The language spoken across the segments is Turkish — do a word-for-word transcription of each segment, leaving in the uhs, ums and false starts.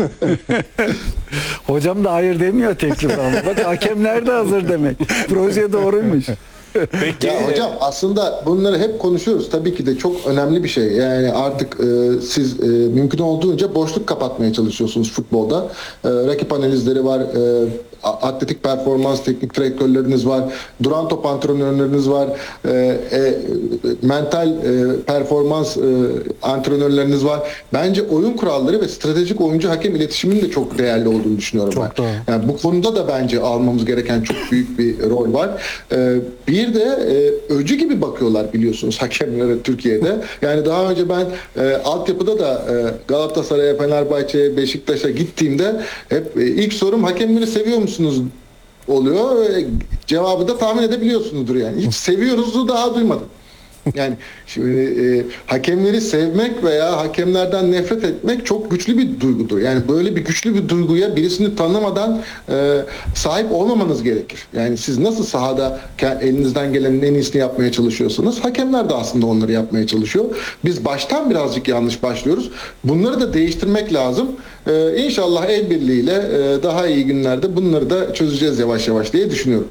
Hocam da hayır demiyor teklif ama. Bak hakemler de hazır demek. Proje doğruymuş. Peki. Ya hocam aslında bunları hep konuşuyoruz. Tabii ki de çok önemli bir şey. Yani artık e, siz e, mümkün olduğunca boşluk kapatmaya çalışıyorsunuz futbolda. E, rakip analizleri var. E, atletik performans teknik direktörleriniz var. Duran top antrenörleriniz var. E, e, mental e, performans e, antrenörleriniz var. Bence oyun kuralları ve stratejik oyuncu hakem iletişiminin de çok değerli olduğunu düşünüyorum Çok ben. doğru. Yani bu konuda da bence almamız gereken çok büyük bir rol var. E, bir de e, öcü gibi bakıyorlar biliyorsunuz hakemlere Türkiye'de. Yani daha önce ben e, altyapıda da e, Galatasaray'a, Fenerbahçe'ye, Beşiktaş'a gittiğimde hep e, ilk sorum hakemleri seviyor musunuz oluyor. E, cevabı da tahmin edebiliyorsunuzdur yani. Hiç seviyoruzu daha duymadım. Yani şimdi e, hakemleri sevmek veya hakemlerden nefret etmek çok güçlü bir duygudur. Yani böyle bir güçlü bir duyguya birisini tanımadan e, sahip olmamanız gerekir. Yani siz nasıl sahada elinizden gelenin en iyisini yapmaya çalışıyorsanız hakemler de aslında onları yapmaya çalışıyor. Biz baştan birazcık yanlış başlıyoruz. Bunları da değiştirmek lazım. E, İnşallah el birliğiyle e, daha iyi günlerde bunları da çözeceğiz yavaş yavaş diye düşünüyorum.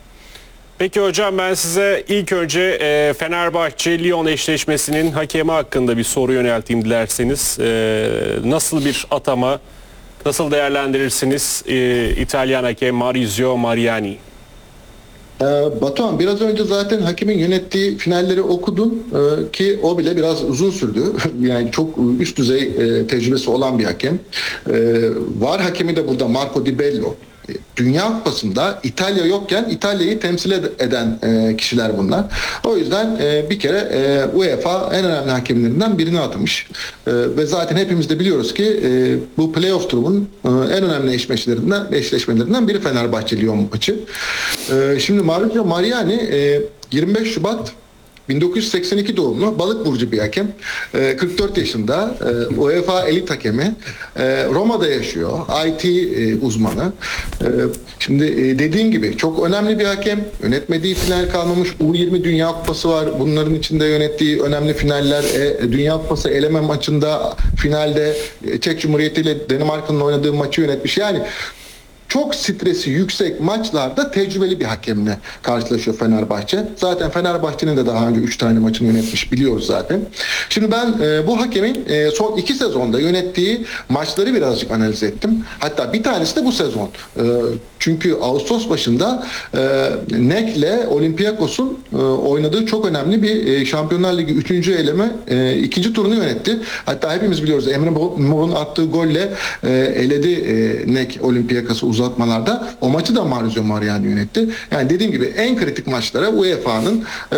Peki hocam, ben size ilk önce e, Fenerbahçe-Lyon eşleşmesinin hakemi hakkında bir soru yönelteyim dilerseniz. E, nasıl bir atama, nasıl değerlendirirsiniz e, İtalyan hakem Maurizio Mariani? Ee, Batuhan, biraz önce zaten hakemin yönettiği finalleri okudun ee, ki o bile biraz uzun sürdü. Yani çok üst düzey e, tecrübesi olan bir hakem. Ee, var hakemi de burada Marco Di Bello. Dünya Kupası'nda İtalya yokken İtalya'yı temsil eden e, kişiler bunlar. O yüzden e, bir kere e, UEFA en önemli hakemlerinden birini atamış. E, ve zaten hepimiz de biliyoruz ki e, bu playoff turunun e, en önemli eşleşmelerinden, eşleşmelerinden biri Fenerbahçe-Lyon maçı. E, şimdi Maurizio Mariani e, yirmi beş Şubat bin dokuz yüz seksen iki doğumlu Balık burcu bir hakem. E, kırk dört yaşında, e, UEFA elit hakemi. E, Roma'da yaşıyor. I T e, uzmanı. E, şimdi e, dediğim gibi çok önemli bir hakem. Yönetmediği final kalmamış. U yirmi Dünya Kupası var. Bunların içinde yönettiği önemli finaller. E, Dünya Kupası eleme maçında finalde e, Çek Cumhuriyeti ile Danimarka'nın oynadığı maçı yönetmiş. Yani çok stresi yüksek maçlarda tecrübeli bir hakemle karşılaşıyor Fenerbahçe. Zaten Fenerbahçe'nin de daha önce üç tane maçını yönetmiş, biliyoruz zaten. Şimdi ben e, bu hakemin e, son iki sezonda yönettiği maçları birazcık analiz ettim. Hatta bir tanesi de bu sezon. E, çünkü Ağustos başında e, N E C ile Olympiakos'un e, oynadığı çok önemli bir e, Şampiyonlar Ligi üçüncü eleme e, ikinci turunu yönetti. Hatta hepimiz biliyoruz, Emre Mor'un attığı golle e, eledi e, N E C Olympiakos'u uzatmalarda. O maçı da Maurizio Mariani yönetti. Yani dediğim gibi en kritik maçlara U E F A'nın e,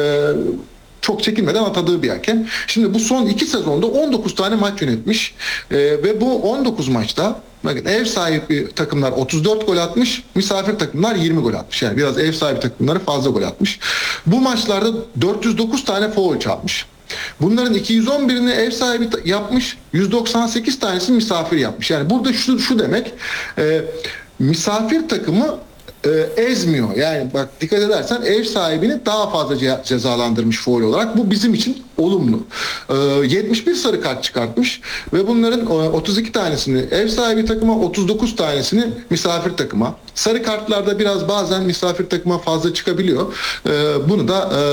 çok çekinmeden atadığı bir hakem. Şimdi bu son iki sezonda on dokuz tane maç yönetmiş e, ve bu on dokuz maçta bakın, ev sahibi takımlar otuz dört gol atmış, misafir takımlar yirmi gol atmış. Yani biraz ev sahibi takımları fazla gol atmış. Bu maçlarda dört yüz dokuz tane foul çalmış. Bunların iki yüz on birini ev sahibi yapmış, yüz doksan sekiz tanesi misafir yapmış. Yani burada şu, şu demek, e, misafir takımı e, ezmiyor. Yani bak, dikkat edersen ev sahibini daha fazla ce- cezalandırmış faul olarak. Bu bizim için olumlu. E, yetmiş bir sarı kart çıkartmış ve bunların e, otuz iki tanesini ev sahibi takıma, otuz dokuz tanesini misafir takıma. Sarı kartlarda biraz bazen misafir takıma fazla çıkabiliyor. E, bunu da e,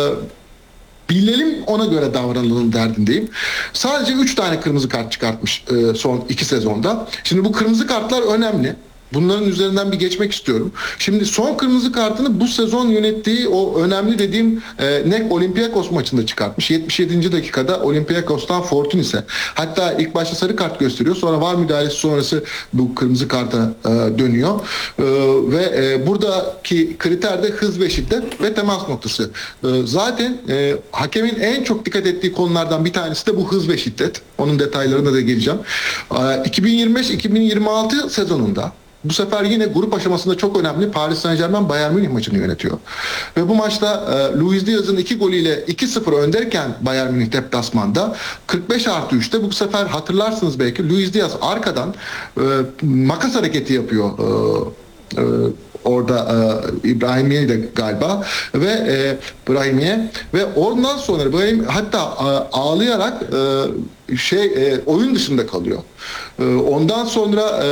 bilelim, ona göre davranalım derdindeyim. Sadece üç tane kırmızı kart çıkartmış e, son iki sezonda. Şimdi bu kırmızı kartlar önemli. Bunların üzerinden bir geçmek istiyorum. Şimdi son kırmızı kartını bu sezon yönettiği o önemli dediğim e, N E C Olympiakos maçında çıkartmış. yetmiş yedinci dakikada Olympiakos'tan Fortunis'e. Hatta ilk başta sarı kart gösteriyor. Sonra var müdahalesi sonrası bu kırmızı karta e, dönüyor. E, ve e, buradaki kriter de hız ve şiddet ve temas noktası. E, zaten e, hakemin en çok dikkat ettiği konulardan bir tanesi de bu hız ve şiddet. Onun detaylarına da geleceğim. E, iki bin yirmi beş iki bin yirmi altı sezonunda bu sefer yine grup aşamasında çok önemli Paris Saint-Germain Bayern Münih maçını yönetiyor. Ve bu maçta e, Luis Diaz'ın iki golüyle iki sıfır önderken Bayern Münih deplasmanda kırk beş artı üçte bu sefer hatırlarsınız belki, Luis Diaz arkadan e, makas hareketi yapıyor. E, e, Orada e, İbrahimiye de galiba ve e, İbrahimiye ve ondan sonra böyle hatta e, ağlayarak e, şey e, oyun dışında kalıyor. E, ondan sonra e,